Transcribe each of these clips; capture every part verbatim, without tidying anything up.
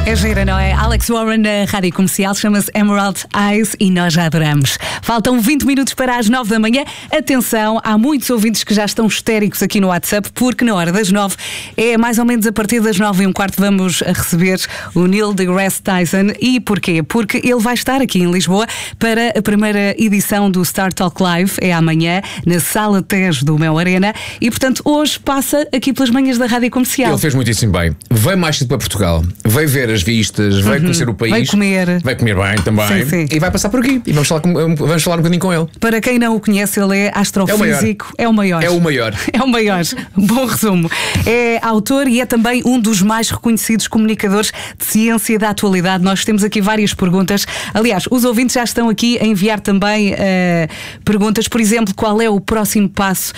É gira, não é? Alex Warren na Rádio Comercial, chama-se Emerald Eyes e nós já adoramos. Faltam vinte minutos para as nove da manhã. Atenção, há muitos ouvintes que já estão histéricos aqui no WhatsApp, porque na hora das nove, é mais ou menos a partir das nove e um quarto, vamos a receber o Neil deGrasse Tyson. E porquê? Porque ele vai estar aqui em Lisboa para a primeira edição do Star Talk Live, é amanhã, na Sala Tejo do Mel Arena, e portanto hoje passa aqui pelas manhãs da Rádio Comercial. Ele fez muitíssimo bem. Veio mais cedo para Portugal, veio ver as vistas, veio uhum. conhecer o país, vai comer, vai comer bem também, sim, sim. E vai passar por aqui. E vamos falar, com, vamos falar um bocadinho com ele. Para quem não o conhece, ele é astrofísico, é o maior. É o maior. É o maior. Bom resumo. É autor e é também um dos mais reconhecidos comunicadores de ciência da atualidade. Nós temos aqui várias perguntas. Aliás, os ouvintes já estão aqui a enviar também uh, perguntas. Por exemplo, qual é o próximo passo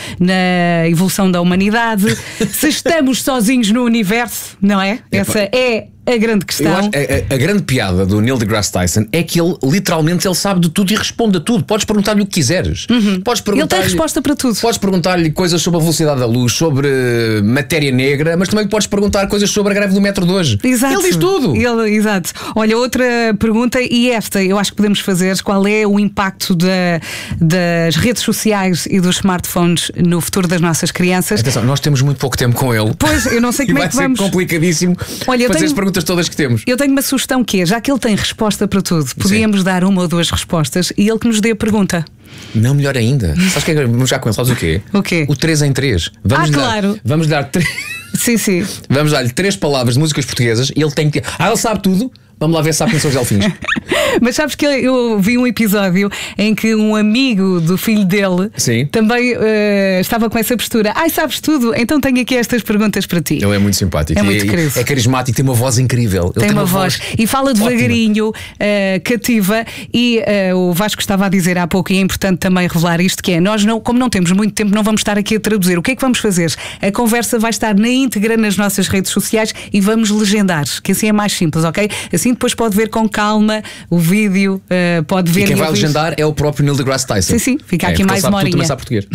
na evolução da humanidade? Se estamos sozinhos no universo, não é? Essa é a grande questão. Eu acho, a, a, a grande piada do Neil deGrasse Tyson é que ele, literalmente, ele sabe de tudo e responde a tudo. Podes perguntar-lhe o que quiseres. Uhum. Podes ele tem resposta para tudo. Podes perguntar-lhe coisas sobre a velocidade da luz, sobre matéria negra, mas também lhe podes perguntar coisas sobre a greve do metro de hoje. Exato. Ele diz tudo. Ele, exato. Olha, outra pergunta, e esta eu acho que podemos fazer: qual é o impacto da, das redes sociais e dos smartphones no futuro das nossas crianças? Atenção, nós temos muito pouco tempo com ele. Pois, eu não sei como é que vamos. Vai ser complicadíssimo. Olha, fazer tenho... as perguntas todas que temos. Eu tenho uma sugestão que é, já que ele tem resposta para tudo, podíamos Sim. dar uma ou duas respostas e ele que nos dê a pergunta. Não, melhor ainda. Sabes que é, vamos já com ele, sabes o quê? O quê? O três em três. Vamos ah, dar, claro. Vamos dar três. Sim, sim. Vamos dar-lhe três palavras de músicas portuguesas e ele tem que. Ah, ele sabe tudo. Vamos lá ver se sabe quem são os delfins. Mas sabes que eu vi um episódio em que um amigo do filho dele Sim. também uh, estava com essa postura. Ai, sabes tudo? Então tenho aqui estas perguntas para ti. Ele é muito simpático. É muito é, querido. É carismático, tem uma voz incrível. Ele tem, tem uma, uma voz. voz e fala devagarinho, uh, cativa. E uh, o Vasco estava a dizer há pouco, e é importante também revelar isto, que é, nós não, como não temos muito tempo, não vamos estar aqui a traduzir. O que é que vamos fazer? A conversa vai estar na íntegra nas nossas redes sociais e vamos legendar, que assim é mais simples, ok? Assim depois pode ver com calma o vídeo, uh, pode ver. E quem vai ouvir. legendar é o próprio Neil deGrasse Tyson. Sim, sim, fica é, aqui mais uma horinha. Também sabe português.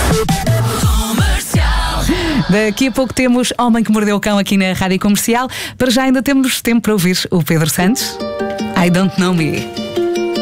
Daqui a pouco temos Homem que Mordeu o Cão aqui na Rádio Comercial. Para já ainda temos tempo para ouvir o Pedro Santos. I Don't Know Me.